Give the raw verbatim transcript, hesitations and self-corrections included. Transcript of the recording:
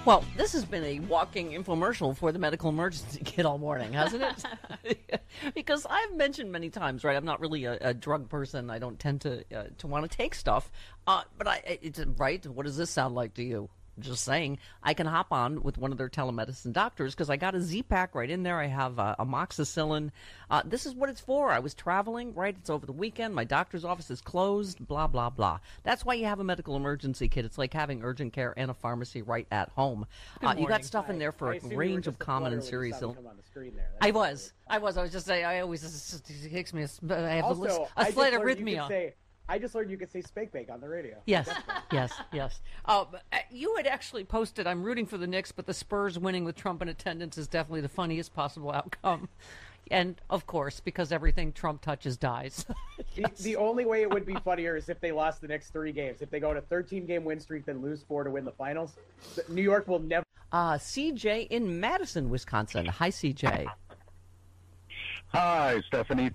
Well, this has been a walking infomercial for the medical emergency kit all morning, hasn't it? Because I've mentioned many times, right? I'm not really a, a drug person. I don't tend to uh, to want to take stuff. Uh, but I, it's right. What does this sound like to you? Just saying, I can hop on with one of their telemedicine doctors because I got a Z-Pack right in there. I have uh, amoxicillin. Uh, this is what it's for. I was traveling, right? It's over the weekend. My doctor's office is closed, blah, blah, blah. That's why you have a medical emergency kit. It's like having urgent care and a pharmacy right at home. Uh, you got stuff in there for I, I a range of common and serious illnesses. I was. I was. I was just saying, I always, it takes me, a, I have also, a, list, a slight arrhythmia. Say, I just learned you could say spank bank on the radio. Yes, yes, yes. Uh, you had actually posted, I'm rooting for the Knicks, but the Spurs winning with Trump in attendance is definitely the funniest possible outcome. And, of course, because everything Trump touches dies. Yes. the, the only way it would be funnier is if they lost the next three games. If they go on a thirteen-game win streak, then lose four to win the finals. New York will never... Uh, C J in Madison, Wisconsin. Hi, C J. Hi, Stephanie.